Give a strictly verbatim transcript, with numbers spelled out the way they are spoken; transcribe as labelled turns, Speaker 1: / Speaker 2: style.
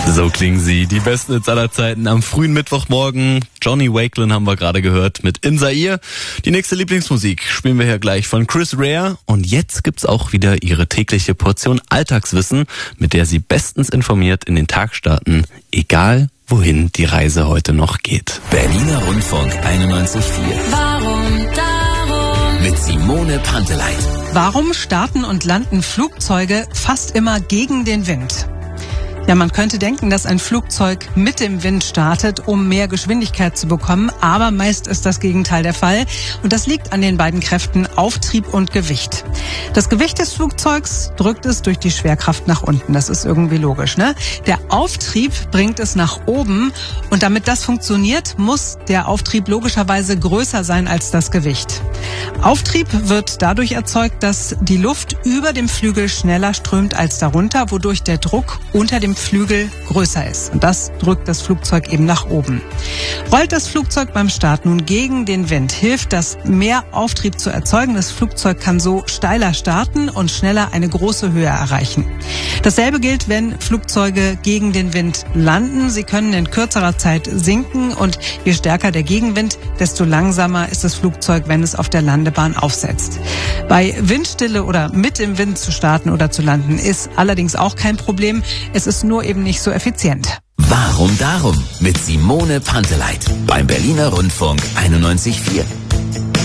Speaker 1: So klingen sie, die besten Hits aller Zeiten am frühen Mittwochmorgen. Johnny Wakelin haben wir gerade gehört mit In Zaire. Die nächste Lieblingsmusik spielen wir hier gleich von Chris Rea. Und jetzt gibt's auch wieder ihre tägliche Portion Alltagswissen, mit der sie bestens informiert in den Tag starten, egal wohin die Reise heute noch geht.
Speaker 2: Berliner Rundfunk einundneunzig Komma vier.
Speaker 3: Warum darum?
Speaker 2: Mit Simone Panteleit.
Speaker 4: Warum starten und landen Flugzeuge fast immer gegen den Wind? Ja, man könnte denken, dass ein Flugzeug mit dem Wind startet, um mehr Geschwindigkeit zu bekommen, aber meist ist das Gegenteil der Fall. Und das liegt an den beiden Kräften Auftrieb und Gewicht. Das Gewicht des Flugzeugs drückt es durch die Schwerkraft nach unten. Das ist irgendwie logisch, ne? Der Auftrieb bringt es nach oben. Und damit das funktioniert, muss der Auftrieb logischerweise größer sein als das Gewicht. Auftrieb wird dadurch erzeugt, dass die Luft über dem Flügel schneller strömt als darunter, wodurch der Druck unter dem Flügel größer ist. Und das drückt das Flugzeug eben nach oben. Rollt das Flugzeug beim Start nun gegen den Wind, hilft das, mehr Auftrieb zu erzeugen. Das Flugzeug kann so steiler starten und schneller eine große Höhe erreichen. Dasselbe gilt, wenn Flugzeuge gegen den Wind landen. Sie können in kürzerer Zeit sinken und je stärker der Gegenwind, desto langsamer ist das Flugzeug, wenn es auf der Landebahn aufsetzt. Bei Windstille oder mit dem Wind zu starten oder zu landen ist allerdings auch kein Problem. Es ist nur eben nicht so effizient.
Speaker 2: Warum darum? Mit Simone Panteleit beim Berliner Rundfunk einundneunzig Komma vier.